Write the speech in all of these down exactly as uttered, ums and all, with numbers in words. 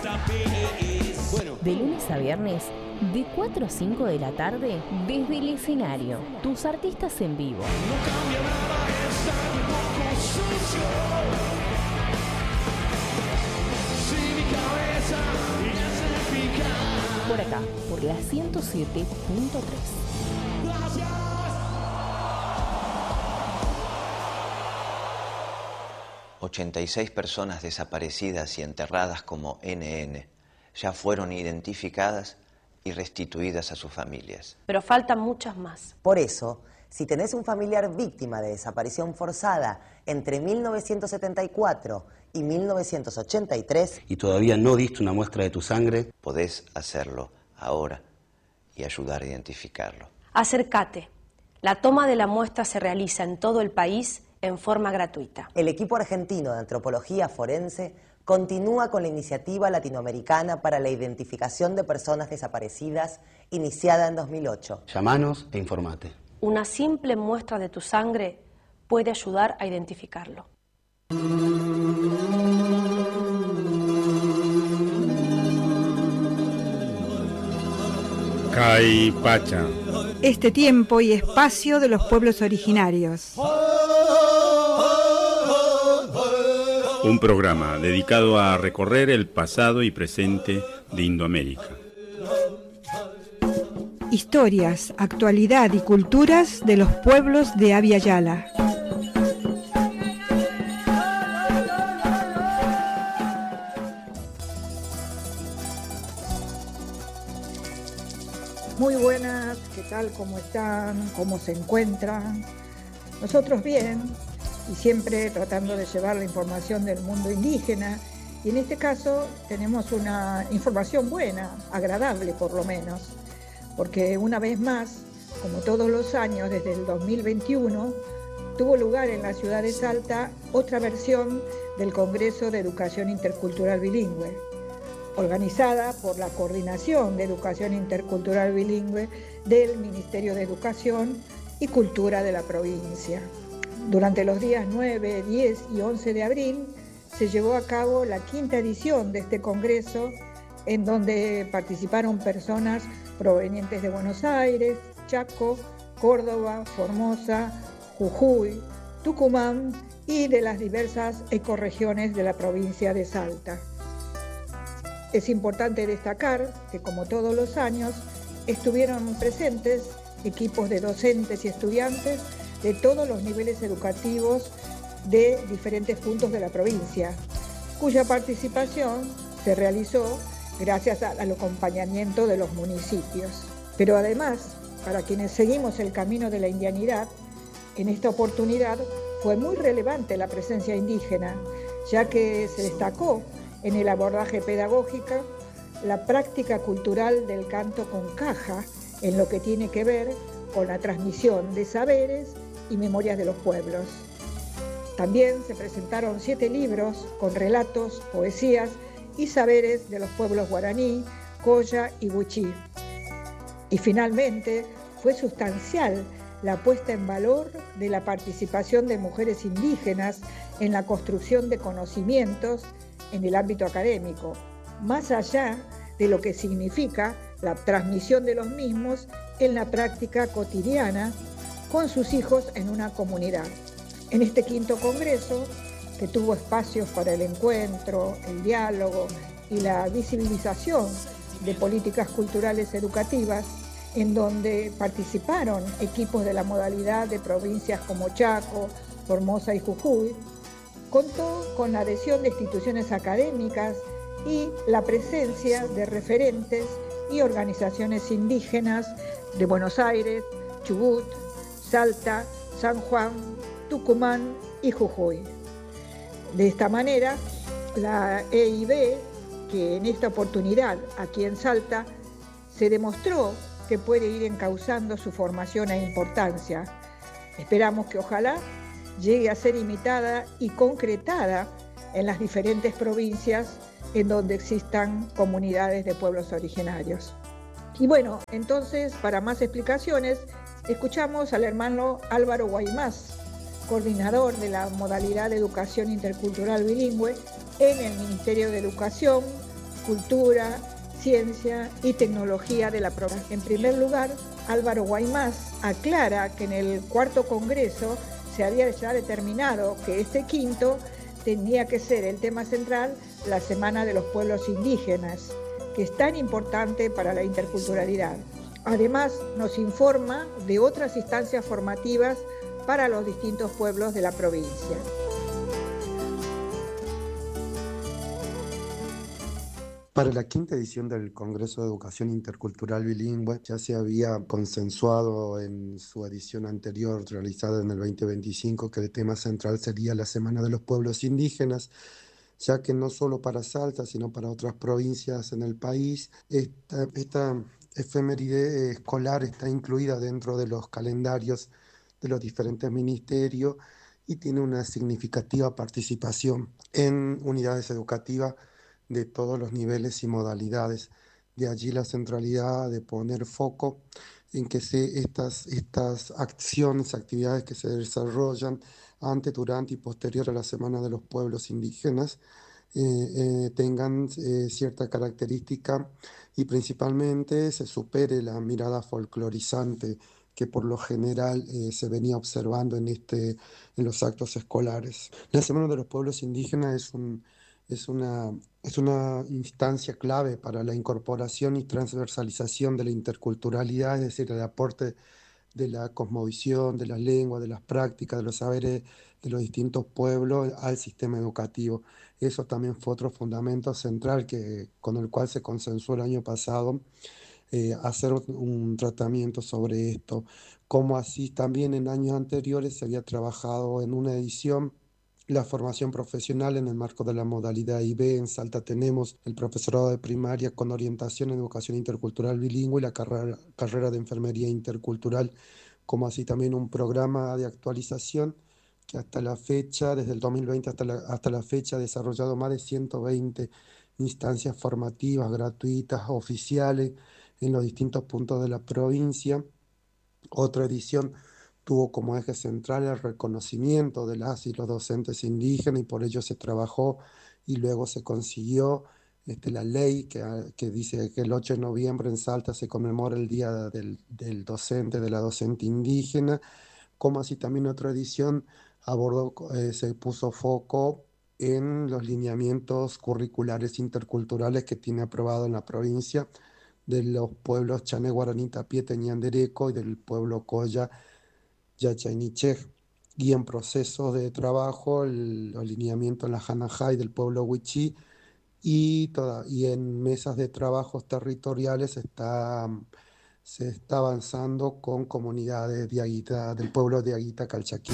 Bueno. De lunes a viernes, de cuatro a cinco de la tarde, desde el escenario, tus artistas en vivo. No cambia nada, es tan poco sucio. Si mi cabeza es eficaz. Por acá, por la ciento siete punto tres. Gracias. ochenta y seis personas desaparecidas y enterradas como N N ya fueron identificadas y restituidas a sus familias. Pero faltan muchas más. Por eso, si tenés un familiar víctima de desaparición forzada entre mil novecientos setenta y cuatro y mil novecientos ochenta y tres... y todavía no diste una muestra de tu sangre, podés hacerlo ahora y ayudar a identificarlo. Acércate. La toma de la muestra se realiza en todo el país en forma gratuita. El equipo argentino de antropología forense continúa con la iniciativa latinoamericana para la identificación de personas desaparecidas, iniciada en dos mil ocho. Llamanos e informate. Una simple muestra de tu sangre puede ayudar a identificarlo. Caipacha. Este tiempo y espacio de los pueblos originarios. Un programa dedicado a recorrer el pasado y presente de Indoamérica. Historias, actualidad y culturas de los pueblos de Abya Yala. Muy buenas, ¿qué tal? ¿Cómo están? ¿Cómo se encuentran? Nosotros bien, y siempre tratando de llevar la información del mundo indígena, y en este caso tenemos una información buena, agradable por lo menos, porque una vez más, como todos los años desde el dos mil veintiuno, tuvo lugar en la ciudad de Salta otra versión del Congreso de Educación Intercultural Bilingüe, organizada por la Coordinación de Educación Intercultural Bilingüe del Ministerio de Educación y Cultura de la provincia. Durante los días nueve, diez y once de abril se llevó a cabo la quinta edición de este congreso, en donde participaron personas provenientes de Buenos Aires, Chaco, Córdoba, Formosa, Jujuy, Tucumán y de las diversas ecorregiones de la provincia de Salta. Es importante destacar que, como todos los años, estuvieron presentes equipos de docentes y estudiantes de todos los niveles educativos de diferentes puntos de la provincia, cuya participación se realizó gracias al acompañamiento de los municipios. Pero además, para quienes seguimos el camino de la indianidad, en esta oportunidad fue muy relevante la presencia indígena, ya que se destacó en el abordaje pedagógico la práctica cultural del canto con caja, en lo que tiene que ver con la transmisión de saberes y memorias de los pueblos. También se presentaron siete libros con relatos, poesías y saberes de los pueblos guaraní, colla y buchí. Y finalmente fue sustancial la puesta en valor de la participación de mujeres indígenas en la construcción de conocimientos en el ámbito académico, más allá de lo que significa la transmisión de los mismos en la práctica cotidiana con sus hijos en una comunidad. En este quinto congreso, que tuvo espacios para el encuentro, el diálogo y la visibilización de políticas culturales educativas, en donde participaron equipos de la modalidad de provincias como Chaco, Formosa y Jujuy, contó con la adhesión de instituciones académicas y la presencia de referentes y organizaciones indígenas de Buenos Aires, Chubut, Salta, San Juan, Tucumán y Jujuy. De esta manera, la E I B, que en esta oportunidad aquí en Salta, se demostró que puede ir encauzando su formación e importancia. Esperamos que ojalá llegue a ser imitada y concretada en las diferentes provincias en donde existan comunidades de pueblos originarios. Y bueno, entonces, para más explicaciones, escuchamos al hermano Álvaro Guaymás, coordinador de la modalidad de educación intercultural bilingüe en el Ministerio de Educación, cultura, ciencia y tecnología de la provincia. En primer lugar, Álvaro Guaymás aclara que en el cuarto congreso se había ya determinado que este quinto tenía que ser el tema central, la Semana de los Pueblos Indígenas, que es tan importante para la interculturalidad. Además, nos informa de otras instancias formativas para los distintos pueblos de la provincia. Para la quinta edición del Congreso de Educación Intercultural Bilingüe ya se había consensuado en su edición anterior, realizada en el veinte veinticinco, que el tema central sería la Semana de los Pueblos Indígenas, ya que no solo para Salta, sino para otras provincias en el país, esta, esta efeméride escolar está incluida dentro de los calendarios de los diferentes ministerios y tiene una significativa participación en unidades educativas de todos los niveles y modalidades. De allí la centralidad de poner foco en que se, estas, estas acciones, actividades que se desarrollan antes, durante y posterior a la Semana de los Pueblos Indígenas eh, eh, tengan eh, cierta característica y principalmente se supere la mirada folclorizante que por lo general eh, se venía observando en, este, en los actos escolares. La Semana de los Pueblos Indígenas es un Es una, es una instancia clave para la incorporación y transversalización de la interculturalidad, es decir, el aporte de la cosmovisión, de las lenguas, de las prácticas, de los saberes de los distintos pueblos al sistema educativo. Eso también fue otro fundamento central que, con el cual se consensuó el año pasado, eh, hacer un tratamiento sobre esto. Como así también en años anteriores se había trabajado en una edición la formación profesional en el marco de la modalidad I B. En Salta tenemos el profesorado de primaria con orientación en educación intercultural bilingüe y la carrera, carrera de enfermería intercultural, como así también un programa de actualización que hasta la fecha, desde el dos mil veinte hasta la, hasta la fecha, ha desarrollado más de ciento veinte instancias formativas gratuitas, oficiales, en los distintos puntos de la provincia. Otra edición tuvo como eje central el reconocimiento de las y los docentes indígenas y por ello se trabajó y luego se consiguió este, la ley que, que dice que el ocho de noviembre en Salta se conmemora el Día del, del Docente, de la Docente Indígena, como así también otra edición abordó, eh, se puso foco en los lineamientos curriculares interculturales que tiene aprobado en la provincia de los pueblos Chané, Guaraní, Tapiete, Ñandereco y del pueblo Coya, Yachaynichej, y en proceso de trabajo el alineamiento en la Hanajay del pueblo Huichí y, toda, y en mesas de trabajos territoriales está, se está avanzando con comunidades de Aguita, del pueblo de Aguita Calchaquí.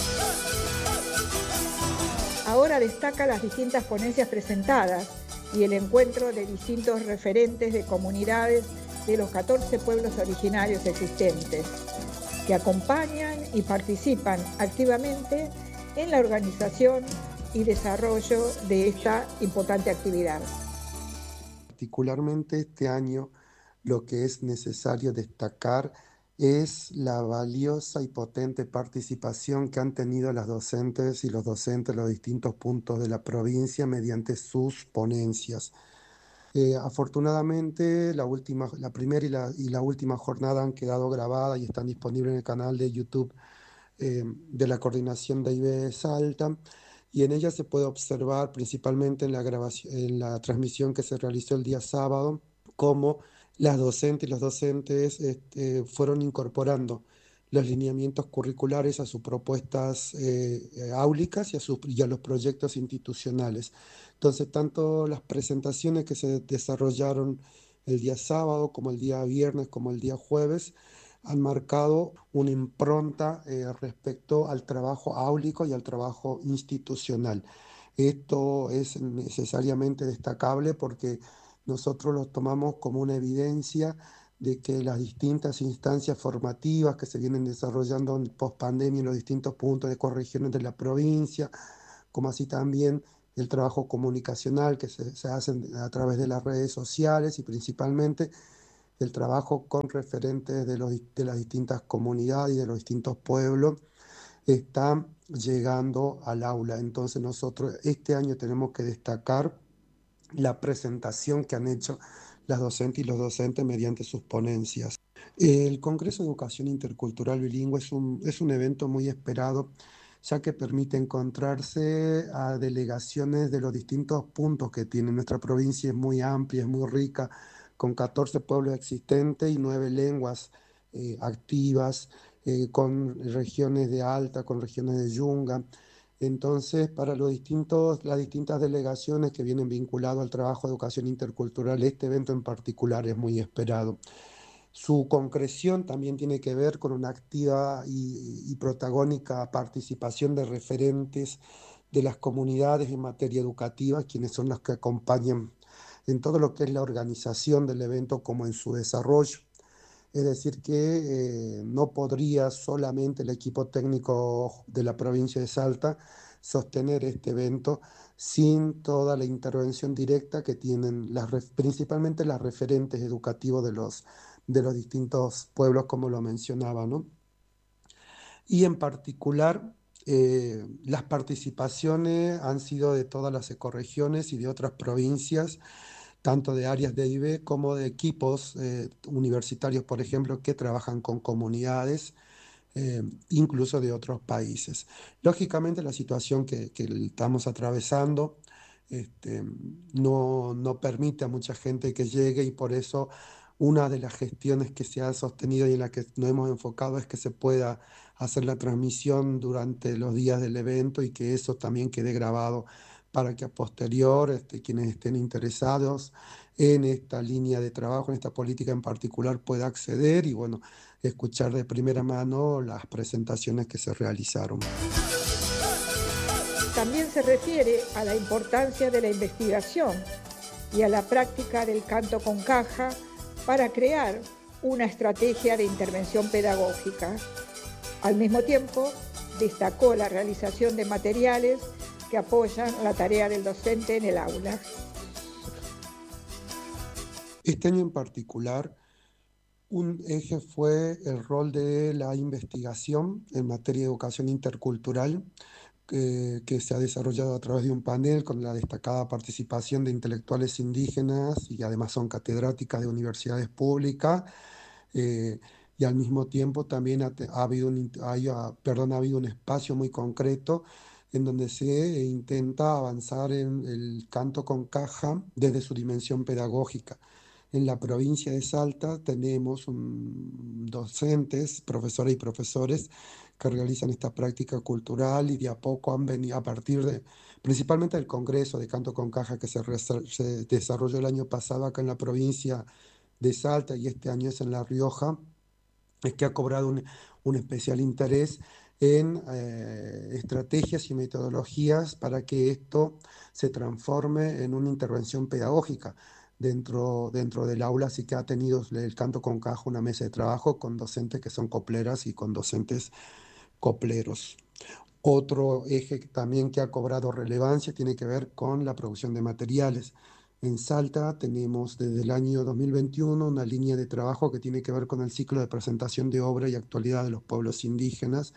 Ahora destaca las distintas ponencias presentadas y el encuentro de distintos referentes de comunidades de los catorce pueblos originarios existentes, que acompañan y participan activamente en la organización y desarrollo de esta importante actividad. Particularmente este año lo que es necesario destacar es la valiosa y potente participación que han tenido las docentes y los docentes de los distintos puntos de la provincia mediante sus ponencias. Eh, afortunadamente, la, última, la primera y la, y la última jornada han quedado grabadas y están disponibles en el canal de YouTube eh, de la Coordinación de I B Salta, y en ella se puede observar principalmente en la, grabación, en la transmisión que se realizó el día sábado, cómo las docentes y los docentes este, fueron incorporando los lineamientos curriculares a sus propuestas eh, áulicas y a, sus, y a los proyectos institucionales. Entonces, tanto las presentaciones que se desarrollaron el día sábado, como el día viernes, como el día jueves, han marcado una impronta eh, respecto al trabajo áulico y al trabajo institucional. Esto es necesariamente destacable porque nosotros lo tomamos como una evidencia de que las distintas instancias formativas que se vienen desarrollando en pospandemia en los distintos puntos de corregiones de la provincia, como así también el trabajo comunicacional que se, se hace a través de las redes sociales y principalmente el trabajo con referentes de, los, de las distintas comunidades y de los distintos pueblos, está llegando al aula. Entonces nosotros este año tenemos que destacar la presentación que han hecho las docentes y los docentes mediante sus ponencias. El Congreso de Educación Intercultural Bilingüe es un, es un evento muy esperado, ya que permite encontrarse a delegaciones de los distintos puntos que tiene. Nuestra provincia es muy amplia, es muy rica, con catorce pueblos existentes y nueve lenguas eh, activas, eh, con regiones de alta, con regiones de yunga. Entonces, para los distintos, las distintas delegaciones que vienen vinculadas al trabajo de educación intercultural, este evento en particular es muy esperado. Su concreción también tiene que ver con una activa y, y protagónica participación de referentes de las comunidades en materia educativa, quienes son los que acompañan en todo lo que es la organización del evento como en su desarrollo. Es decir, que eh, no podría solamente el equipo técnico de la provincia de Salta sostener este evento sin toda la intervención directa que tienen las, principalmente las referentes educativos de los, de los distintos pueblos, como lo mencionaba, ¿no? Y en particular, eh, las participaciones han sido de todas las ecorregiones y de otras provincias, tanto de áreas de I B como de equipos eh, universitarios, por ejemplo, que trabajan con comunidades, eh, incluso de otros países. Lógicamente, la situación que, que estamos atravesando este, no, no permite a mucha gente que llegue, y por eso una de las gestiones que se ha sostenido y en la que nos hemos enfocado es que se pueda hacer la transmisión durante los días del evento y que eso también quede grabado para que a posterior este, quienes estén interesados en esta línea de trabajo, en esta política en particular, pueda acceder y bueno, escuchar de primera mano las presentaciones que se realizaron. También se refiere a la importancia de la investigación y a la práctica del canto con caja para crear una estrategia de intervención pedagógica. Al mismo tiempo, destacó la realización de materiales que apoyan la tarea del docente en el aula. Este año en particular, un eje fue el rol de la investigación en materia de educación intercultural, que, que se ha desarrollado a través de un panel con la destacada participación de intelectuales indígenas y además son catedráticas de universidades públicas, eh, y al mismo tiempo también ha, ha, habido un, ha, perdón, ha habido un espacio muy concreto en donde se intenta avanzar en el canto con caja desde su dimensión pedagógica. En la provincia de Salta tenemos un, docentes, profesoras y profesores que realizan esta práctica cultural y de a poco han venido a partir de, principalmente del Congreso de Canto con Caja que se, se desarrolló el año pasado acá en la provincia de Salta y este año es en La Rioja, es que ha cobrado un, un especial interés en eh, estrategias y metodologías para que esto se transforme en una intervención pedagógica dentro, dentro del aula, así que ha tenido el Canto con Caja una mesa de trabajo con docentes que son copleras y con docentes copleros. Otro eje también que ha cobrado relevancia tiene que ver con la producción de materiales. En Salta tenemos desde el año dos mil veintiuno una línea de trabajo que tiene que ver con el ciclo de presentación de obra y actualidad de los pueblos indígenas,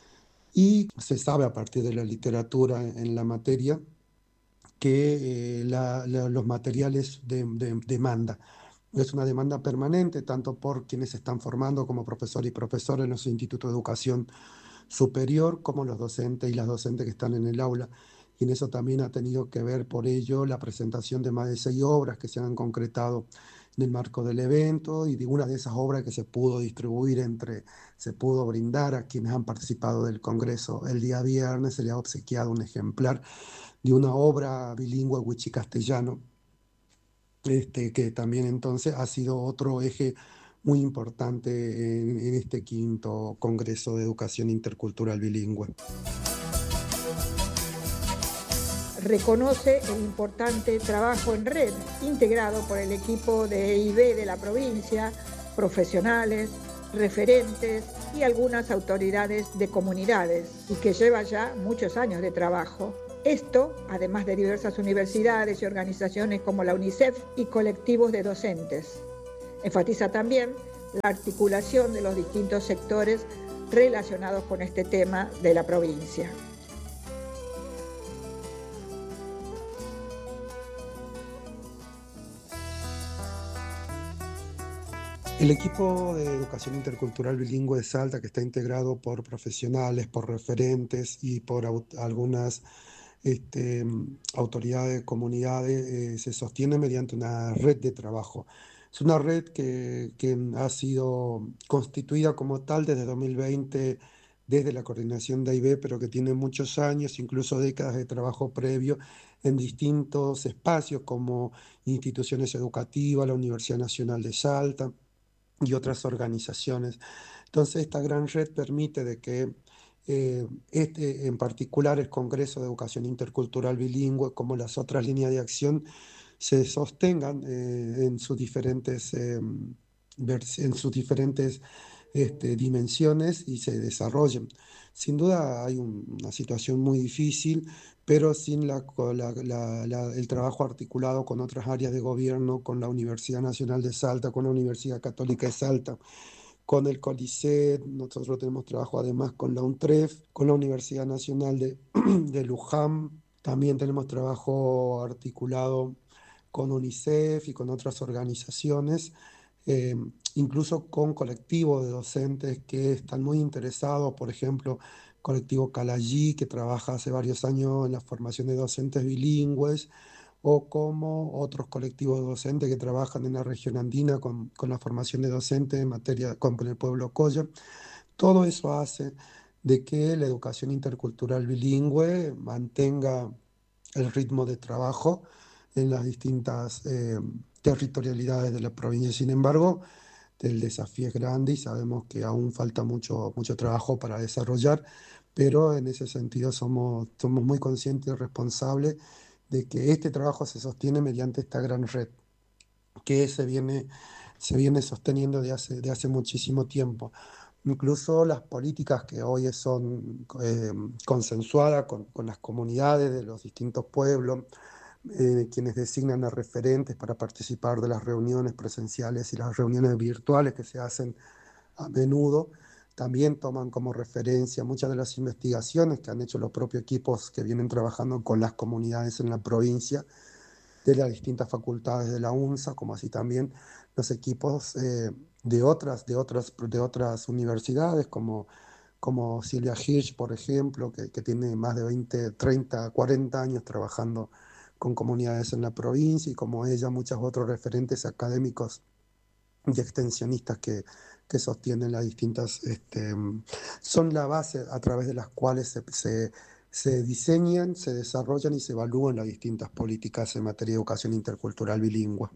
y se sabe a partir de la literatura en la materia que eh, la, la, los materiales de, de demanda. Es una demanda permanente, tanto por quienes se están formando como profesores y profesoras en los institutos de educación superior, como los docentes y las docentes que están en el aula. Y en eso también ha tenido que ver por ello la presentación de más de seis obras que se han concretado en el marco del evento, y de una de esas obras que se pudo distribuir entre, se pudo brindar a quienes han participado del Congreso. El día viernes se le ha obsequiado un ejemplar de una obra bilingüe wichi-castellano, este, que también entonces ha sido otro eje muy importante en, en este quinto Congreso de Educación Intercultural Bilingüe. Reconoce el importante trabajo en red integrado por el equipo de I B de la provincia, profesionales, referentes y algunas autoridades de comunidades, y que lleva ya muchos años de trabajo. Esto, además de diversas universidades y organizaciones como la UNICEF y colectivos de docentes. Enfatiza también la articulación de los distintos sectores relacionados con este tema de la provincia. El equipo de educación intercultural bilingüe de Salta, que está integrado por profesionales, por referentes y por algunas este, autoridades, comunidades, eh, se sostiene mediante una red de trabajo. Es una red que, que ha sido constituida como tal desde dos mil veinte, desde la coordinación de A I B, pero que tiene muchos años, incluso décadas de trabajo previo en distintos espacios como instituciones educativas, la Universidad Nacional de Salta y otras organizaciones. Entonces esta gran red permite de que eh, este, en particular el Congreso de Educación Intercultural Bilingüe, como las otras líneas de acción, se sostengan eh, en sus diferentes, eh, en sus diferentes este, dimensiones y se desarrollen. Sin duda hay un, una situación muy difícil, pero sin la, la, la, la, el trabajo articulado con otras áreas de gobierno, con la Universidad Nacional de Salta, con la Universidad Católica de Salta, con el CONICET, nosotros tenemos trabajo además con la UNTREF, con la Universidad Nacional de, de Luján, también tenemos trabajo articulado con UNICEF y con otras organizaciones, eh, incluso con colectivos de docentes que están muy interesados, por ejemplo, colectivo Calayí, que trabaja hace varios años en la formación de docentes bilingües, o como otros colectivos docentes que trabajan en la región andina con, con la formación de docentes en materia con el pueblo Colla. Todo eso hace de que la educación intercultural bilingüe mantenga el ritmo de trabajo en las distintas eh, territorialidades de la provincia. Sin embargo, el desafío es grande y sabemos que aún falta mucho, mucho trabajo para desarrollar, pero en ese sentido somos, somos muy conscientes y responsables de que este trabajo se sostiene mediante esta gran red que se viene, se viene sosteniendo de hace, de hace muchísimo tiempo. Incluso las políticas que hoy son eh, consensuadas con, con las comunidades de los distintos pueblos, eh, quienes designan a referentes para participar de las reuniones presenciales y las reuniones virtuales que se hacen a menudo, también toman como referencia muchas de las investigaciones que han hecho los propios equipos que vienen trabajando con las comunidades en la provincia, de las distintas facultades de la UNSA, como así también los equipos eh, de, otras, de, otras, de otras universidades, como, como Silvia Hirsch, por ejemplo, que, que tiene más de veinte, treinta, cuarenta años trabajando con comunidades en la provincia, y como ella, muchos otros referentes académicos y extensionistas que que sostienen las distintas, este, son la base a través de las cuales se, se, se diseñan, se desarrollan y se evalúan las distintas políticas en materia de educación intercultural bilingüe.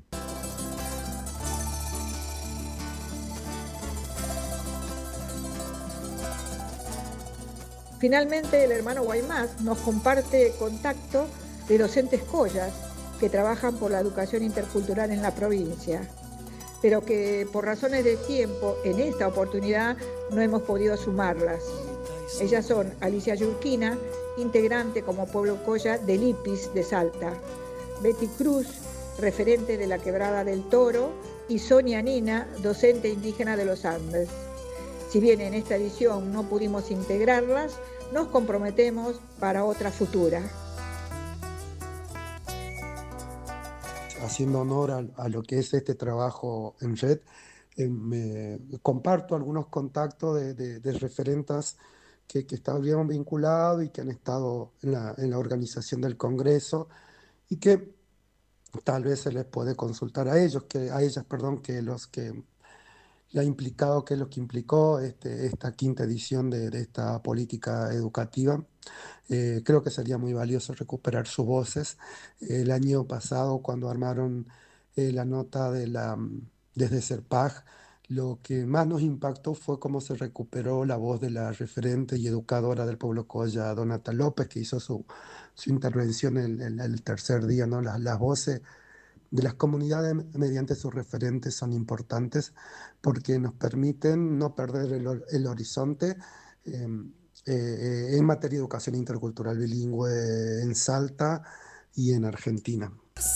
Finalmente, el hermano Guaymás nos comparte contacto de docentes collas que trabajan por la educación intercultural en la provincia, pero que por razones de tiempo, en esta oportunidad, no hemos podido sumarlas. Ellas son Alicia Yurquina, integrante como pueblo colla del I P I S de Salta, Betty Cruz, referente de la Quebrada del Toro, y Sonia Nina, docente indígena de los Andes. Si bien en esta edición no pudimos integrarlas, nos comprometemos para otra futura. Haciendo honor a, a lo que es este trabajo en red, eh, me comparto algunos contactos de, de, de referentas que, que estaban vinculados y que han estado en la, en la organización del Congreso, y que tal vez se les puede consultar a ellos, que, a ellas, perdón, que los que le ha implicado, que es lo que implicó este, esta quinta edición de, de esta política educativa. Eh, creo que sería muy valioso recuperar sus voces. El año pasado, cuando armaron eh, la nota de la, desde CERPAG, lo que más nos impactó fue cómo se recuperó la voz de la referente y educadora del pueblo Colla, Donata López, que hizo su, su intervención el, el, el tercer día, ¿no? Las, las voces de las comunidades mediante sus referentes son importantes porque nos permiten no perder el, el horizonte eh, eh, en materia de educación intercultural bilingüe en Salta y en Argentina.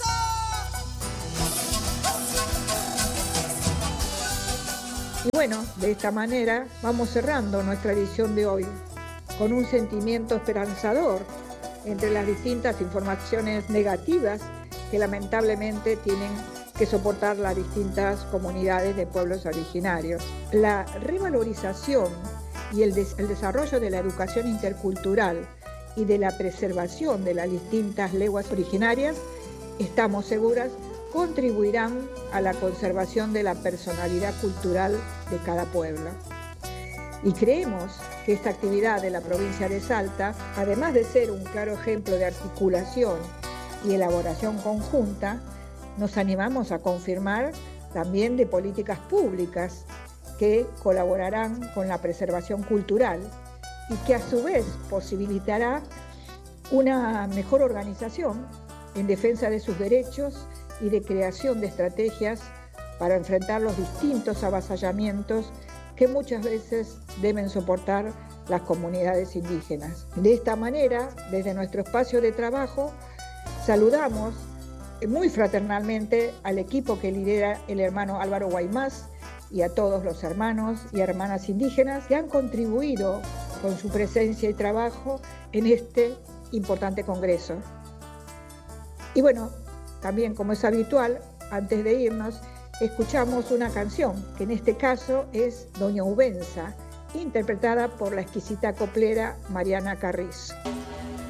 Y bueno, de esta manera vamos cerrando nuestra edición de hoy, con un sentimiento esperanzador entre las distintas informaciones negativas que lamentablemente tienen que soportar las distintas comunidades de pueblos originarios. La revalorización y el, des- el desarrollo de la educación intercultural y de la preservación de las distintas lenguas originarias, estamos seguras, contribuirán a la conservación de la personalidad cultural de cada pueblo. Y creemos que esta actividad de la provincia de Salta, además de ser un claro ejemplo de articulación y elaboración conjunta, nos animamos a confirmar también de políticas públicas que colaborarán con la preservación cultural y que a su vez posibilitará una mejor organización en defensa de sus derechos y de creación de estrategias para enfrentar los distintos avasallamientos que muchas veces deben soportar las comunidades indígenas. De esta manera, desde nuestro espacio de trabajo, saludamos muy fraternalmente al equipo que lidera el hermano Álvaro Guaymás y a todos los hermanos y hermanas indígenas que han contribuido con su presencia y trabajo en este importante congreso. Y bueno, también como es habitual, antes de irnos, escuchamos una canción, que en este caso es Doña Ubenza, interpretada por la exquisita coplera Mariana Carrizo.